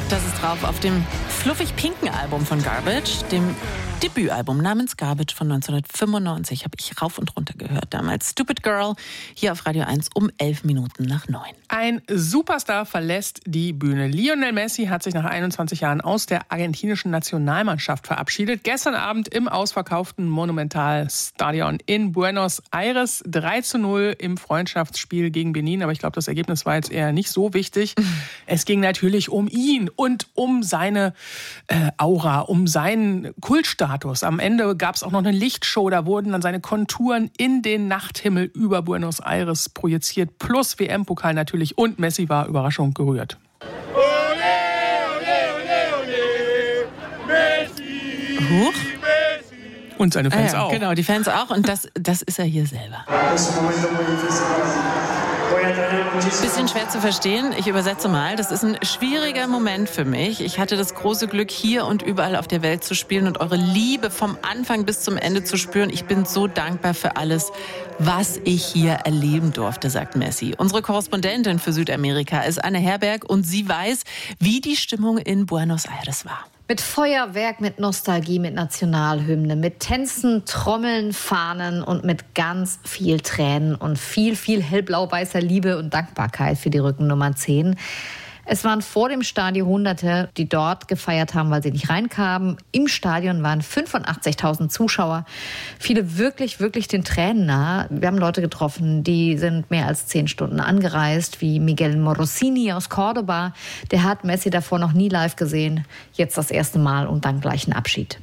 Das ist drauf auf dem fluffig-pinken Album von Garbage, dem Debütalbum namens Garbage von 1995. Habe ich rauf und runter gehört damals. Stupid Girl, hier auf Radio 1 um 8:11. Ein Superstar verlässt die Bühne. Lionel Messi hat sich nach 21 Jahren aus der argentinischen Nationalmannschaft verabschiedet. Gestern Abend im ausverkauften Monumental Stadion in Buenos Aires 3:0 im Freundschaftsspiel gegen Benin. Aber ich glaube, das Ergebnis war jetzt eher nicht so wichtig. Es ging natürlich um ihn und um seine Aura, um seinen Kultstatus. Am Ende gab es auch noch eine Lichtshow, da wurden dann seine Konturen in den Nachthimmel über Buenos Aires projiziert, plus WM-Pokal natürlich, und Messi war Überraschung gerührt. Huch. Und seine Fans auch. Genau, die Fans auch, und das ist er hier selber. Bisschen schwer zu verstehen, ich übersetze mal. Das ist ein schwieriger Moment für mich. Ich hatte das große Glück, hier und überall auf der Welt zu spielen und eure Liebe vom Anfang bis zum Ende zu spüren. Ich bin so dankbar für alles, was ich hier erleben durfte, sagt Messi. Unsere Korrespondentin für Südamerika ist Anne Herberg und sie weiß, wie die Stimmung in Buenos Aires war. Mit Feuerwerk, mit Nostalgie, mit Nationalhymne, mit Tänzen, Trommeln, Fahnen und mit ganz viel Tränen und viel, viel hellblau-weißer Liebe und Dankbarkeit für die Rückennummer 10. Es waren vor dem Stadion Hunderte, die dort gefeiert haben, weil sie nicht reinkamen. Im Stadion waren 85.000 Zuschauer. Viele wirklich, wirklich den Tränen nahe. Wir haben Leute getroffen, die sind mehr als 10 Stunden angereist, wie Miguel Morosini aus Cordoba. Der hat Messi davor noch nie live gesehen. Jetzt das erste Mal und dann gleich ein Abschied.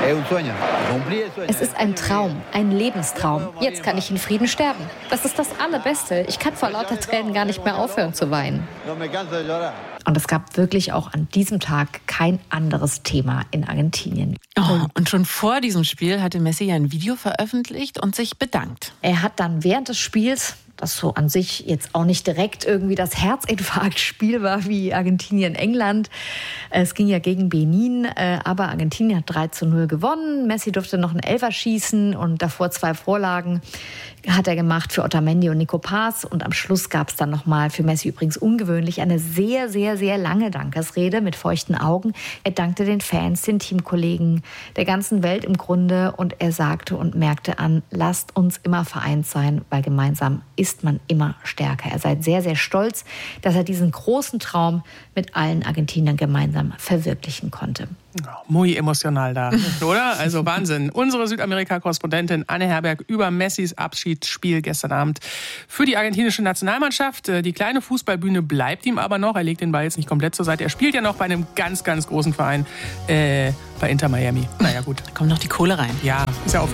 Es ist ein Traum, ein Lebenstraum. Jetzt kann ich in Frieden sterben. Das ist das Allerbeste. Ich kann vor lauter Tränen gar nicht mehr aufhören zu weinen. Und es gab wirklich auch an diesem Tag kein anderes Thema in Argentinien. Oh, und schon vor diesem Spiel hatte Messi ja ein Video veröffentlicht und sich bedankt. Er hat dann während des Spiels, das so an sich jetzt auch nicht direkt irgendwie das Herzinfarktspiel war wie Argentinien-England. Es ging ja gegen Benin, aber Argentinien hat 3:0 gewonnen. Messi durfte noch einen Elfer schießen und davor 2 Vorlagen hat er gemacht für Otamendi und Nico Paz. Und am Schluss gab es dann nochmal, für Messi übrigens ungewöhnlich, eine sehr, sehr, sehr lange Dankesrede mit feuchten Augen. Er dankte den Fans, den Teamkollegen, der ganzen Welt im Grunde. Und er sagte und merkte an, lasst uns immer vereint sein, weil gemeinsam ist man immer stärker. Er sei sehr, sehr stolz, dass er diesen großen Traum mit allen Argentiniern gemeinsam verwirklichen konnte. Muy emotional da, oder? Also Wahnsinn. Unsere Südamerika-Korrespondentin Anne Herberg über Messis Abschiedsspiel gestern Abend für die argentinische Nationalmannschaft. Die kleine Fußballbühne bleibt ihm aber noch. Er legt den Ball jetzt nicht komplett zur Seite. Er spielt ja noch bei einem ganz, ganz großen Verein, bei Inter Miami. Naja, gut. Da kommt noch die Kohle rein. Ja, ist ja auf jeden Fall.